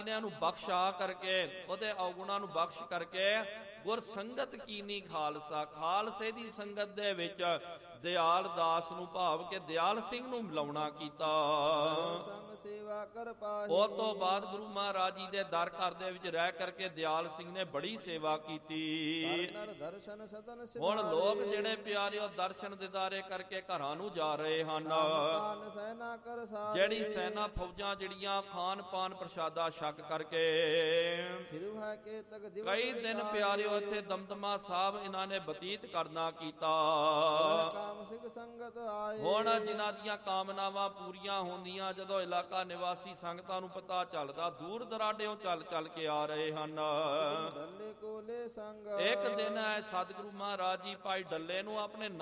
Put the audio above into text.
ਨੇ ਉਹਨੂੰ ਬਖਸ਼ਾ ਕਰਕੇ, ਉਹਦੇ ਔਗੁਣਾਂ ਨੂੰ ਬਖਸ਼ ਕਰਕੇ ਗੁਰ ਸੰਗਤ ਕੀਨੀ ਖਾਲਸਾ, ਖਾਲਸੇ ਦੀ ਸੰਗਤ ਦੇ ਵਿੱਚ ਦਿਆਲ ਦਾਸ ਨੂੰ ਭਾਵ ਕਿ ਦਿਆਲ ਸਿੰਘ ਨੂੰ ਮਿਲਾਉਣਾ ਕੀਤਾ। ਸੰਗ ਸੇਵਾ ਕਰ ਪਾਹੀ। ਉਹ ਤੋਂ ਬਾਅਦ ਗੁਰੂ ਮਹਾਰਾਜ ਜੀ ਦੇ ਦਰ ਘਰ ਦੇ ਵਿੱਚ ਰਹਿ ਕਰਕੇ ਦਿਆਲ ਸਿੰਘ ਨੇ ਬੜੀ ਸੇਵਾ ਕੀਤੀ। ਦਰਸ਼ਨ ਸਦਨ ਹੁਣ ਲੋਕ ਜਿਹੜੇ ਪਿਆਰਿਓ ਦਰਸ਼ਨ ਦਿਦਾਰੇ ਕਰਕੇ ਘਰਾਂ ਨੂੰ ਜਾ ਰਹੇ ਹਨ। ਸੈਨਾ ਕਰ ਸਾਰੇ, ਜਿਹੜੀ ਸੈਨਾ ਫੌਜਾਂ ਜਿਹੜੀਆਂ ਖਾਨ ਪਾਨ ਪ੍ਰਸ਼ਾਦਾ ਛਕ ਕਰਕੇ ਫਿਰ ਹੈ ਕੇ ਤਕ ਦਿਵਸ ਕਈ ਦਿਨ ਪਿਆਰਿਓ ਇੱਥੇ ਦਮਦਮਾ ਸਾਹਿਬ ਇਹਨਾਂ ਨੇ ਬਤੀਤ ਕਰਨਾ ਕੀਤਾ। ਕਾਮ ਸਿੱਖ ਸੰਗਤ ਆਏ। ਹੁਣ ਜਿਨ੍ਹਾਂ ਦੀਆਂ ਕਾਮਨਾਵਾਂ ਪੂਰੀਆਂ ਹੁੰਦੀਆਂ, ਜਦੋਂ ਇਲਾਕਾ ਨਿਵਾਸੀ ਸੰਗਤਾਂ ਨੂੰ ਪਤਾ ਚੱਲਦਾ, ਦੂਰ ਦਰਾਡਿਓਂ ਚੱਲ ਚੱਲ ਕੇ ਆ ਰਹੇ ਹਨ। ਡੱਲੇ ਕੋਲੇ ਸੰਗ, ਇੱਕ ਦਿਨ ਸਤਿਗੁਰੂ ਮਹਾਰਾਜ ਜੀ ਭਾਈ ਡੱਲੇ ਨੂੰ ਆਪਣੇ